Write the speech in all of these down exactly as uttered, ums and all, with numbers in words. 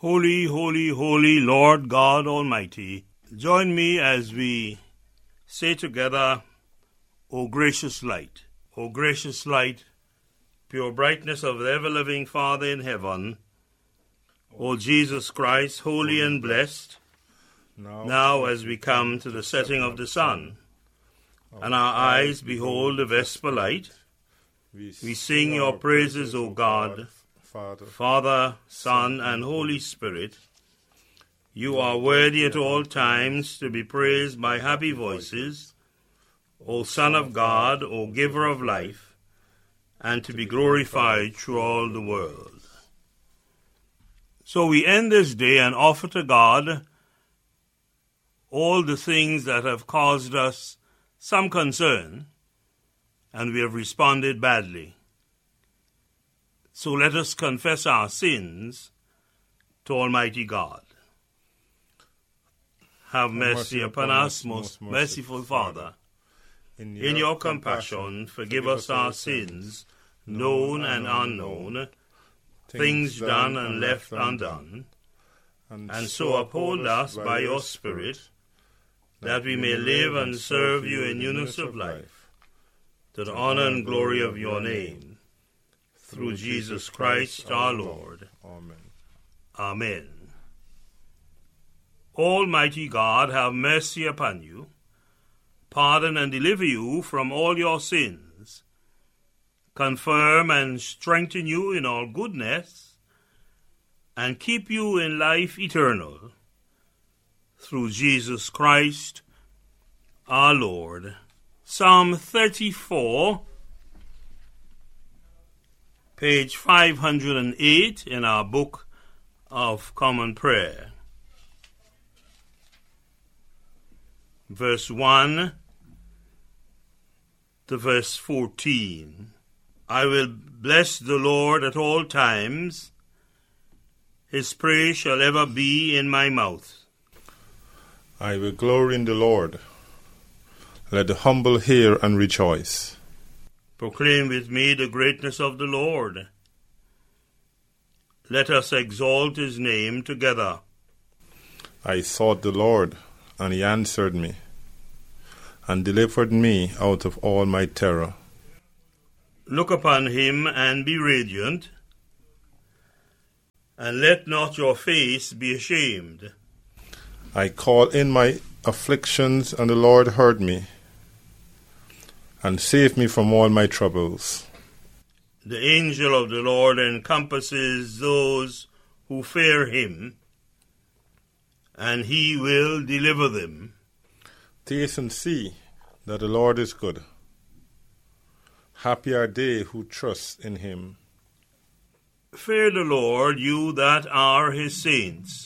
Holy, holy, holy Lord God Almighty, join me as we say together, O gracious light, O gracious light, pure brightness of the ever-living Father in heaven, O Jesus Christ, holy and blessed, now, now as we come to the setting of the sun, and our eyes behold the vesper light, we sing your praises, O God, Father, Father, Son, and Holy Spirit. You are worthy at all times to be praised by happy voices, O Son of God, O Giver of life, and to be glorified through all the world. So we end this day and offer to God all the things that have caused us some concern, and we have responded badly. So let us confess our sins to Almighty God. Have mercy upon us, most merciful Father. In your compassion, forgive us our sins, known and unknown, things done and left undone, and so uphold us by your Spirit, that we may live and serve you in newness of life, to the honor and glory of your name. Through Jesus Christ our Lord. Amen. Amen. Almighty God, have mercy upon you, pardon and deliver you from all your sins, confirm and strengthen you in all goodness, and keep you in life eternal. Through Jesus Christ our Lord. Psalm thirty-four, page five hundred eight in our Book of Common Prayer. Verse one to verse fourteen. I will bless the Lord at all times. His praise shall ever be in my mouth. I will glory in the Lord. Let the humble hear and rejoice. Proclaim with me the greatness of the Lord. Let us exalt his name together. I sought the Lord, and he answered me, and delivered me out of all my terror. Look upon him and be radiant, and let not your face be ashamed. I called in my afflictions, and the Lord heard me, and saved me from all my troubles. The angel of the Lord encompasses those who fear him, and he will deliver them. Taste and see that the Lord is good. Happy are they who trust in him. Fear the Lord, you that are his saints,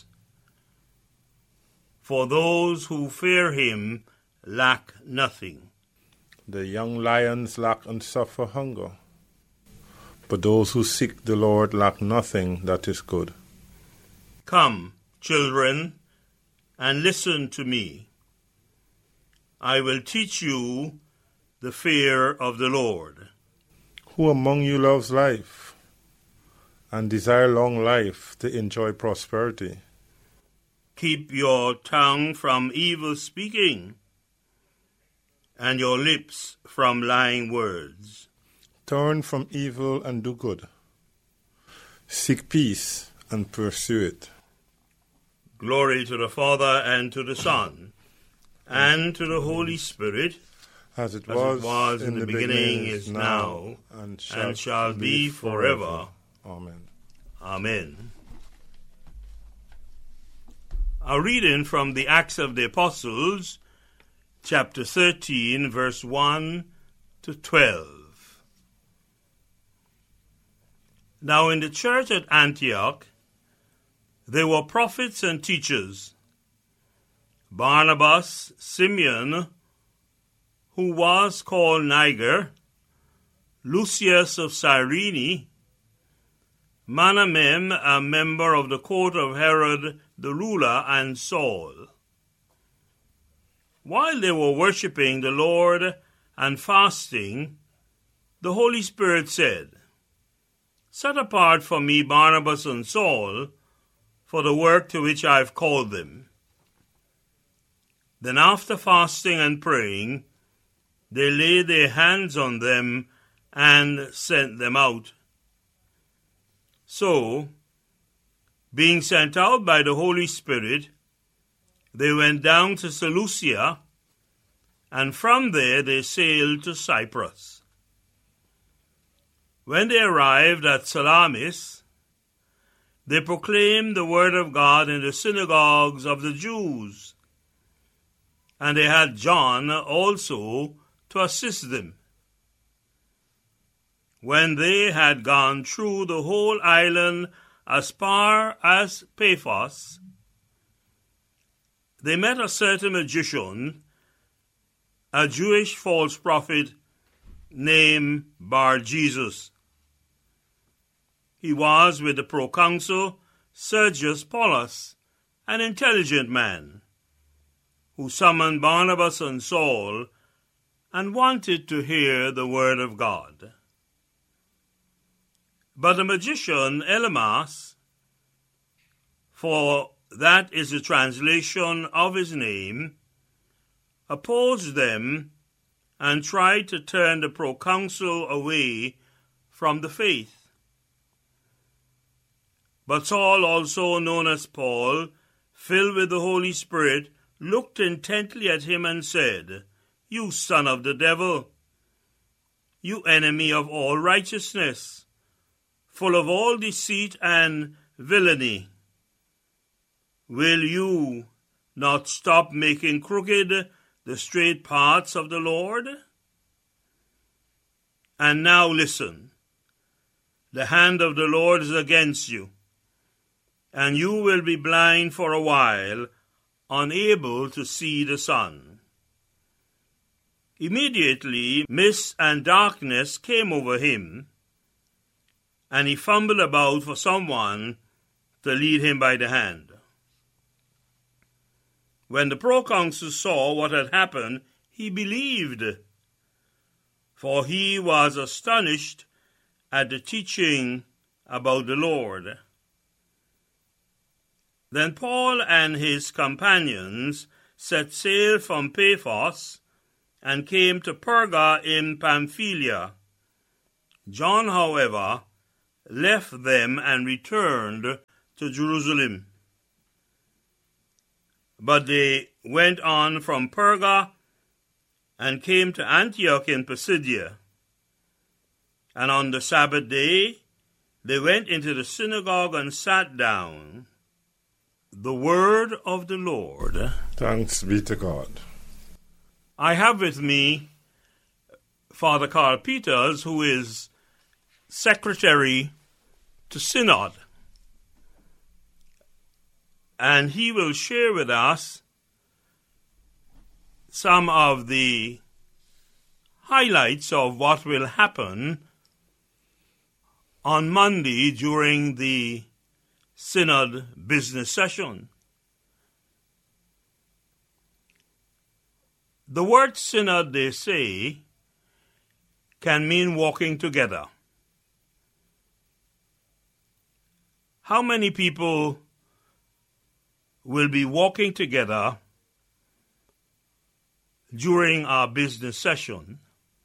for those who fear him lack nothing. The young lions lack and suffer hunger, but those who seek the Lord lack nothing that is good. Come, children, and listen to me. I will teach you the fear of the Lord. Who among you loves life, and desire long life to enjoy prosperity? Keep your tongue from evil speaking, and your lips from lying words. Turn from evil and do good. Seek peace and pursue it. Glory to the Father, and to the Son, and to the Holy Spirit, as it as was, it was in, in the beginning, beginning is now, and shall, and shall be forever. Amen. Amen. A reading from the Acts of the Apostles, chapter thirteen, verse one to twelve. Now in the church at Antioch, there were prophets and teachers: Barnabas, Simeon, who was called Niger, Lucius of Cyrene, Manahem, a member of the court of Herod the ruler, and Saul. While they were worshipping the Lord and fasting, the Holy Spirit said, "Set apart for me Barnabas and Saul for the work to which I have called them. Then after fasting and praying, they laid their hands on them and sent them out. So, being sent out by the Holy Spirit, they went down to Seleucia, and from there they sailed to Cyprus. When they arrived at Salamis, they proclaimed the word of God in the synagogues of the Jews, and they had John also to assist them. When they had gone through the whole island as far as Paphos, they met a certain magician, a Jewish false prophet named Bar-Jesus. He was with the proconsul Sergius Paulus, an intelligent man, who summoned Barnabas and Saul and wanted to hear the word of God. But the magician Elymas, for that is the translation of his name, opposed them and tried to turn the proconsul away from the faith. But Saul, also known as Paul, filled with the Holy Spirit, looked intently at him and said, "You son of the devil, you enemy of all righteousness, full of all deceit and villainy, will you not stop making crooked the straight paths of the Lord? And now listen, the hand of the Lord is against you, and you will be blind for a while, unable to see the sun." Immediately mist and darkness came over him, and he fumbled about for someone to lead him by the hand. When the proconsul saw what had happened, he believed, for he was astonished at the teaching about the Lord. Then Paul and his companions set sail from Paphos and came to Perga in Pamphylia. John, however, left them and returned to Jerusalem. But they went on from Perga and came to Antioch in Pisidia. And on the Sabbath day, they went into the synagogue and sat down. The word of the Lord. Thanks be to God. I have with me Father Carl Peters, who is Secretary to Synod. And he will share with us some of the highlights of what will happen on Monday during the Synod business session. The word synod, they say, can mean walking together. How many people will be walking together during our business session?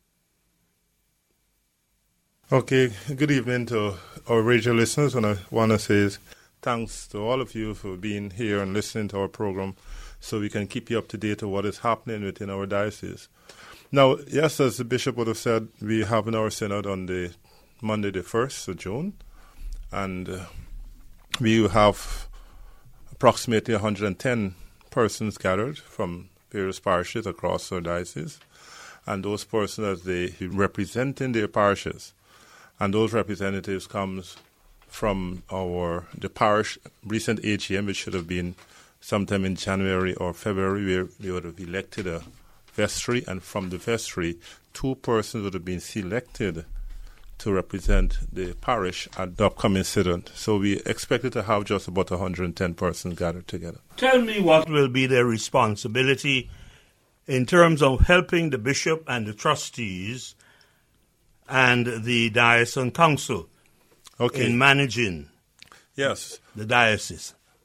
Okay, good evening to our radio listeners, and I want to say thanks to all of you for being here and listening to our program so we can keep you up to date on what is happening within our diocese. Now, yes, as the bishop would have said, we have in our synod on the Monday the first of June, and uh, we have approximately one hundred ten persons gathered from various parishes across our diocese, and those persons, as they representing their parishes, and those representatives comes from our the parish recent A G M, which should have been sometime in January or February, where we would have elected a vestry, and from the vestry, two persons would have been selected to represent the parish at the upcoming synod. So we expected to have just about one hundred ten persons gathered together. Tell me what will be their responsibility in terms of helping the bishop and the trustees and the diocesan council okay. in managing yes. the diocese.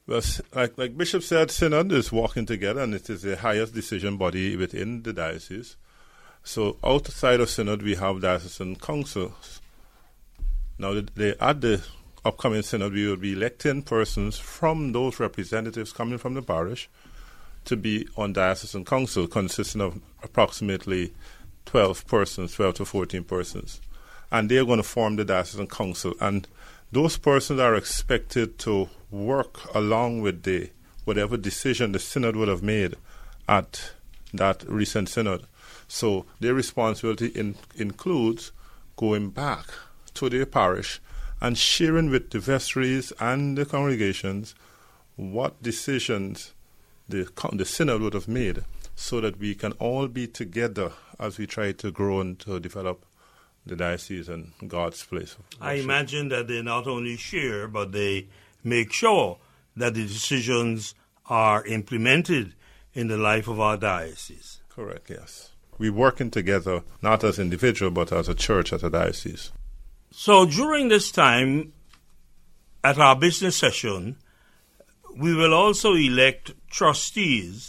Well, like, like Bishop said, Synod is working together, and it is the highest decision body within the diocese. So outside of Synod, we have diocesan councils. Now, the, the, at the upcoming Synod, we will be electing persons from those representatives coming from the parish to be on diocesan council, consisting of approximately twelve persons, twelve to fourteen persons. And they're going to form the diocesan council. And those persons are expected to work along with the whatever decision the Synod would have made at that recent Synod. So their responsibility in, includes going back to their parish and sharing with the vestries and the congregations what decisions the, the Synod would have made, so that we can all be together as we try to grow and to develop the diocese and God's place. I imagine that they not only share, but they make sure that the decisions are implemented in the life of our diocese. Correct, yes. We're working together, not as individuals, but as a church, as a diocese. So during this time, at our business session, we will also elect trustees.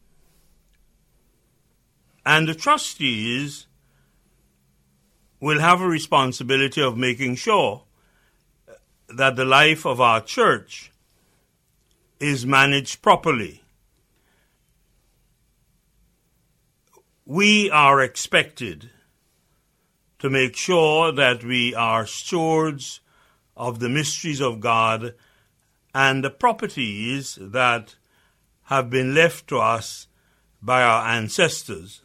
And the trustees will have a responsibility of making sure that the life of our church is managed properly. We are expected to make sure that we are stewards of the mysteries of God and the properties that have been left to us by our ancestors.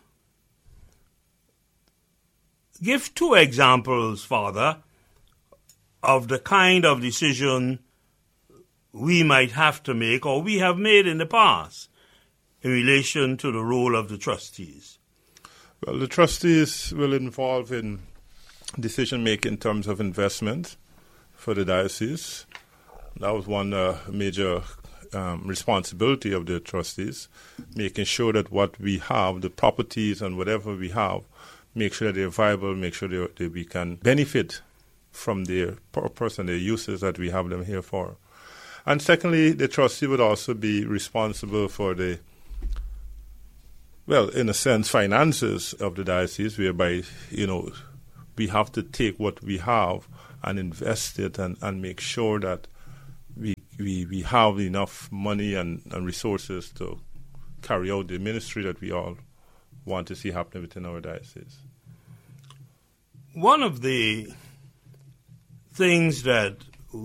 Give two examples, Father, of the kind of decision we might have to make or we have made in the past in relation to the role of the trustees. Well, the trustees will involve in decision-making in terms of investment for the diocese. That was one uh, major um, responsibility of the trustees, making sure that what we have, the properties and whatever we have, make sure that they're viable, make sure that they, we can benefit from their purpose and their uses that we have them here for. And secondly, the trustee would also be responsible for the, well, in a sense, finances of the diocese, whereby, you know, we have to take what we have and invest it and, and make sure that we, we we have enough money and, and resources to carry out the ministry that we all want to see happening within our diocese. One of the things that